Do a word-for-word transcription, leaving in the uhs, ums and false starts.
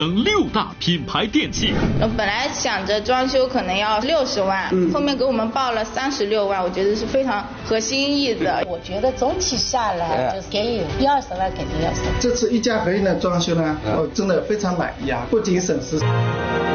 等六大品牌电器。 我本来想着装修可能要六十万，嗯、后面给我们报了三十六万，我觉得是非常合心意的。 我觉得总体下来就是给有一二十万肯定要收。 这次一家合院的装修呢，我真的非常满意啊，不仅省时。